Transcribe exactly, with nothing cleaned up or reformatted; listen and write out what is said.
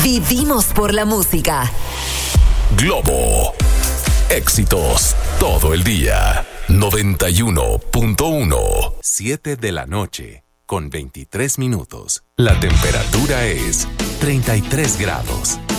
Vivimos por la música. Globo. Éxitos todo el día. noventa y uno punto uno. siete de la noche con veintitrés minutos. La temperatura es treinta y tres grados.